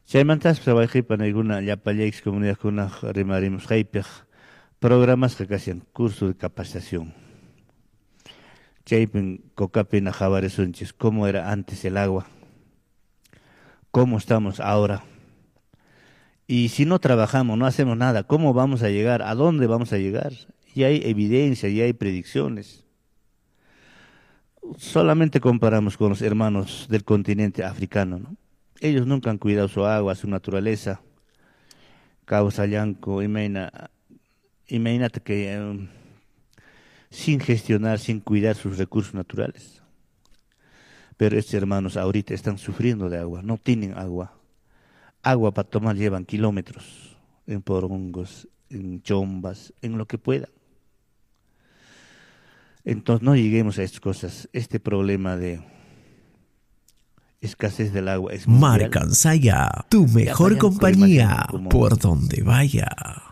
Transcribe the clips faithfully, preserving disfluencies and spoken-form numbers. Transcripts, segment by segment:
Chaymantas trabajé para alguna yapallex comunidad con una rimarimos hyper programas que hacían curso de capacitación. Chaypen cocapen a javares unches, cómo era antes el agua, cómo estamos ahora. Y si no trabajamos, no hacemos nada, ¿cómo vamos a llegar? ¿A dónde vamos a llegar? Y hay evidencia, y hay predicciones. Solamente comparamos con los hermanos del continente africano, ¿no? Ellos nunca han cuidado su agua, su naturaleza. Cabo Sallanco, imagina, imagínate que eh, sin gestionar, sin cuidar sus recursos naturales. Pero estos hermanos ahorita están sufriendo de agua, no tienen agua. Agua para tomar llevan kilómetros, en porongos, en chombas, en lo que puedan. Entonces no lleguemos a estas cosas. Este problema de escasez del agua es mundial. Marcansaya, tu mejor compañía, como, por donde vaya.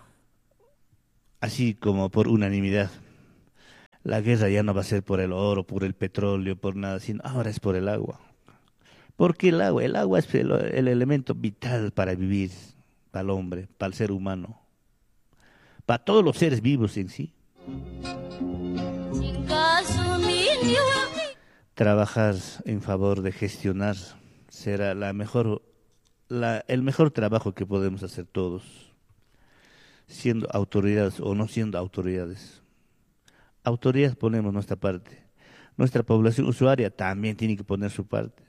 Así como por unanimidad. La guerra ya no va a ser por el oro, por el petróleo, por nada, sino ahora es por el agua. ¿Por qué el agua? El agua es el, el elemento vital para vivir, para el hombre, para el ser humano, para todos los seres vivos en sí. Trabajar en favor de gestionar será la mejor, la, el mejor trabajo que podemos hacer todos, siendo autoridades o no siendo autoridades. Autoridades ponemos nuestra parte. Nuestra población usuaria también tiene que poner su parte.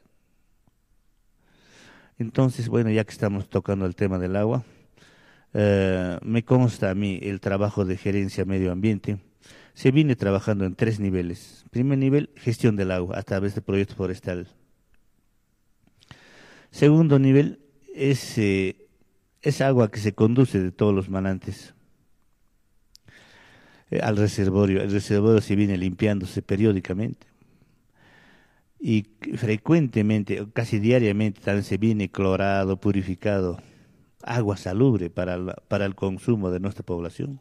Entonces, bueno, ya que estamos tocando el tema del agua, eh, me consta a mí el trabajo de gerencia medio ambiente. Se viene trabajando en tres niveles. Primer nivel, gestión del agua a través del proyecto forestal. Segundo nivel, es, eh, es agua que se conduce de todos los manantes eh, al reservorio. El reservorio se viene limpiándose periódicamente. Y frecuentemente, casi diariamente, también se viene clorado, purificado, agua salubre para, la, para el consumo de nuestra población.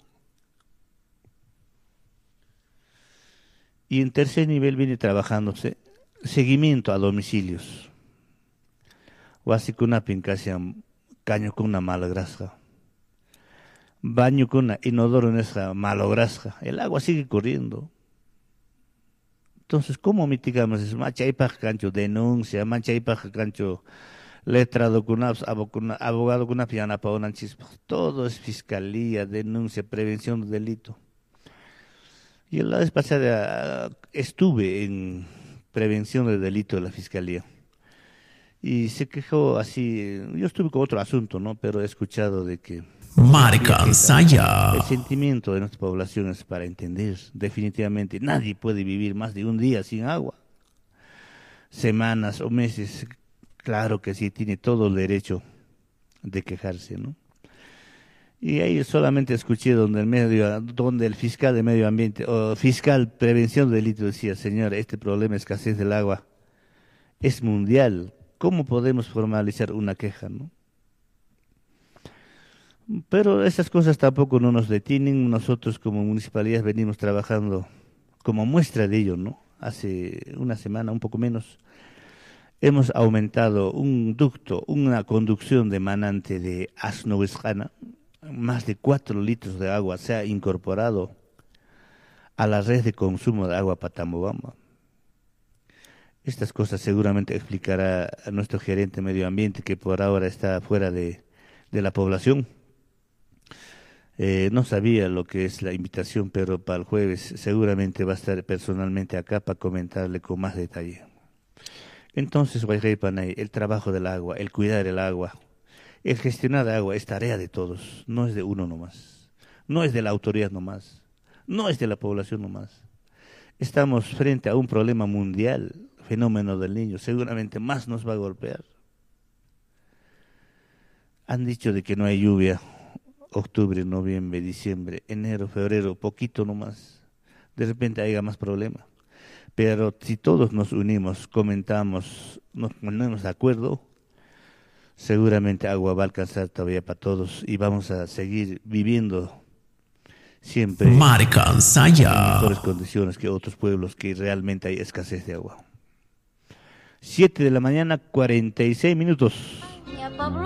Y en tercer nivel viene trabajándose seguimiento a domicilios. Huasicunapin casi caño con una mala grasa. Baño con una inodoro en esa malograsja. El agua sigue corriendo. Entonces, ¿cómo mitigamos eso? Machaipaja cancho denuncia, machaipaja cancho letrado con abogado con una piana para una chispa. Todo es fiscalía, denuncia, prevención de delito. Y la vez pasada estuve en prevención del delito de la fiscalía. Y se quejó así, yo estuve con otro asunto, ¿no? Pero he escuchado de que Marcansaya. El sentimiento de nuestra población es para entender, definitivamente, nadie puede vivir más de un día sin agua. Semanas o meses, claro que sí, tiene todo el derecho de quejarse, ¿no? Y ahí solamente escuché donde el medio, donde el fiscal de medio ambiente, o fiscal prevención de delitos decía, señor, este problema de escasez del agua es mundial. ¿Cómo podemos formalizar una queja, no? Pero esas cosas tampoco no nos detienen. Nosotros como municipalidad venimos trabajando como muestra de ello, ¿no? Hace una semana, un poco menos, hemos aumentado un ducto, una conducción de manante de Asnohuescana, más de cuatro litros de agua se ha incorporado a la red de consumo de agua Patambobamba. Estas cosas seguramente explicará a nuestro gerente de medio ambiente que por ahora está fuera de, de la población. Eh, no sabía lo que es la invitación, pero para el jueves seguramente va a estar personalmente acá para comentarle con más detalle. Entonces, Panay, el trabajo del agua, el cuidar el agua, el gestionar el agua es tarea de todos, no es de uno nomás, no es de la autoridad nomás, no es de la población nomás. Estamos frente a un problema mundial, fenómeno del niño, seguramente más nos va a golpear. Han dicho de que no hay lluvia. Octubre, noviembre, diciembre, enero, febrero, poquito nomás. De repente haya más problemas. Pero si todos nos unimos, comentamos, nos ponemos de acuerdo, seguramente agua va a alcanzar todavía para todos y vamos a seguir viviendo siempre Marcansaya. en mejores condiciones que otros pueblos que realmente hay escasez de agua. Siete de la mañana, cuarenta y seis minutos.